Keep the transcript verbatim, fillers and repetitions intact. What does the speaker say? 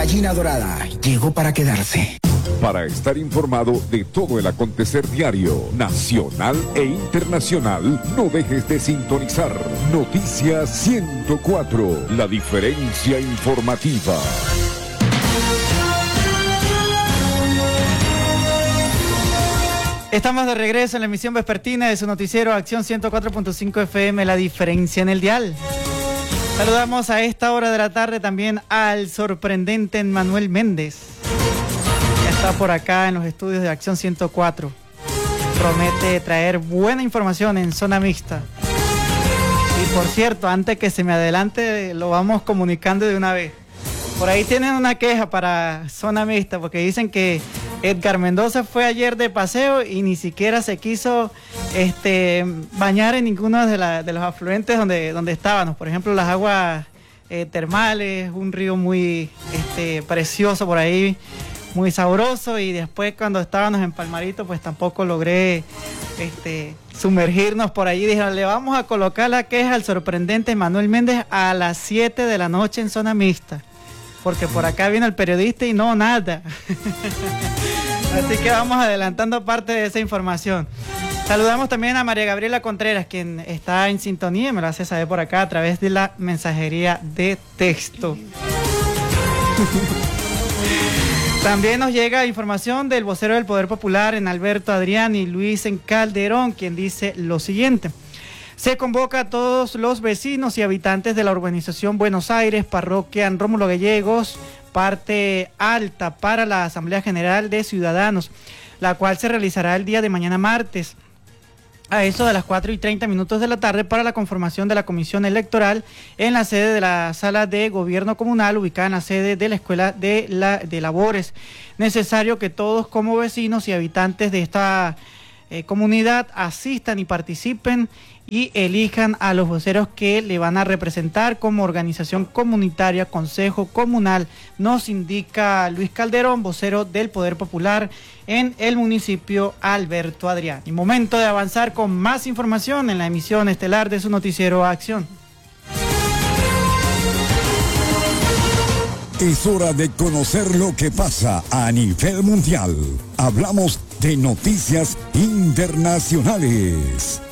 Gallina Dorada llegó para quedarse. Para estar informado de todo el acontecer diario, nacional e internacional, no dejes de sintonizar Noticias ciento cuatro, la diferencia informativa. Estamos de regreso en la emisión vespertina de su noticiero Acción ciento cuatro punto cinco F M, la diferencia en el dial. Saludamos a esta hora de la tarde también al sorprendente Manuel Méndez. Ya está por acá en los estudios de Acción ciento cuatro. Promete traer buena información en zona mixta. Y por cierto, antes que se me adelante, lo vamos comunicando de una vez. Por ahí tienen una queja para zona mixta, porque dicen que Edgar Mendoza fue ayer de paseo y ni siquiera se quiso este, bañar en ninguno de, la, de los afluentes donde, donde estábamos. Por ejemplo, las aguas eh, termales, un río muy este, precioso por ahí, muy sabroso. Y después cuando estábamos en Palmarito, pues tampoco logré este, sumergirnos por allí. Dijeron, le vamos a colocar la queja al sorprendente Manuel Méndez a las siete de la noche en zona mixta. Porque por acá viene el periodista y no, nada. Así que vamos adelantando parte de esa información. Saludamos también a María Gabriela Contreras, quien está en sintonía, me lo hace saber por acá a través de la mensajería de texto. También nos llega información del vocero del Poder Popular, en Alberto Adrián y Luis en Calderón, quien dice lo siguiente. Se convoca a todos los vecinos y habitantes de la urbanización Buenos Aires, parroquia Rómulo Gallegos, parte alta, para la Asamblea General de Ciudadanos, la cual se realizará el día de mañana martes, a eso de las cuatro y treinta minutos de la tarde, para la conformación de la comisión electoral en la sede de la Sala de Gobierno Comunal, ubicada en la sede de la Escuela de, la, de Labores. Necesario que todos como vecinos y habitantes de esta eh, comunidad asistan y participen y elijan a los voceros que le van a representar como organización comunitaria, consejo comunal, nos indica Luis Calderón, vocero del Poder Popular en el municipio Alberto Adrián. Y momento de avanzar con más información en la emisión estelar de su noticiero Acción. Es hora de conocer lo que pasa a nivel mundial. Hablamos de noticias internacionales.